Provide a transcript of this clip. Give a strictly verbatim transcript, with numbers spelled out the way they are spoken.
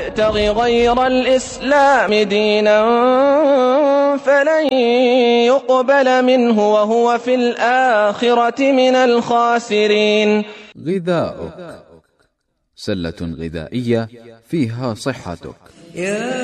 يبتغ غير الإسلام دينا فلن يقبل منه وهو في الآخرة من الخاسرين. غذاؤك، سلة غذائية فيها صحتك.